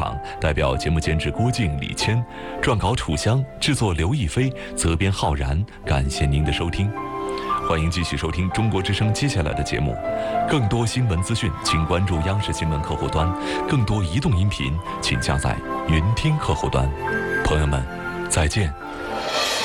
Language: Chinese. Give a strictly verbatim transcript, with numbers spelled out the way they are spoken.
场，代表节目监制郭靖、李谦，撰稿楚香，制作刘亦菲，责编浩然。感谢您的收听。欢迎继续收听中国之声接下来的节目。更多新闻资讯，请关注央视新闻客户端；更多移动音频，请下载云听客户端。朋友们，再见。